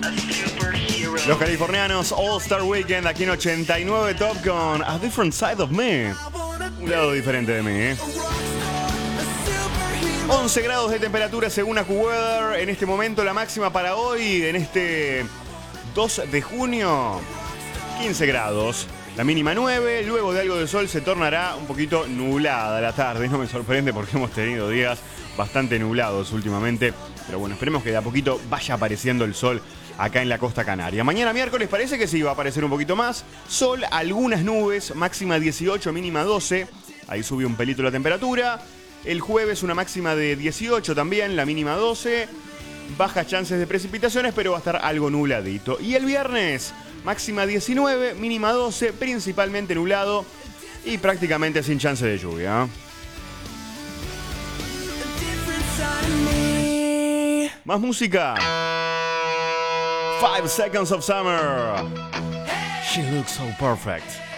Los californianos All Star Weekend aquí en 89 Top con A Different Side of Me. Un lado diferente de mí, ¿eh? 11 grados de temperatura según AccuWeather. En este momento la máxima para hoy, en este 2 de junio, 15 grados. La mínima 9, luego de algo de sol se tornará un poquito nublada la tarde. No me sorprende porque hemos tenido días bastante nublados últimamente. Pero bueno, esperemos que de a poquito vaya apareciendo el sol acá en la costa canaria. Mañana miércoles parece que sí va a aparecer un poquito más. Sol, algunas nubes, máxima 18, mínima 12. Ahí sube un pelito la temperatura. El jueves una máxima de 18 también, la mínima 12. Bajas chances de precipitaciones, pero va a estar algo nubladito. Y el viernes, máxima 19, mínima 12, principalmente nublado y prácticamente sin chance de lluvia. Más música. 5 Seconds of Summer. She looks so perfect.